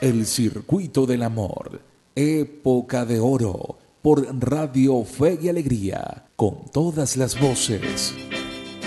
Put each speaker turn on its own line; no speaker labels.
El Circuito del Amor, Época de Oro, por Radio Fe y Alegría, con todas las voces.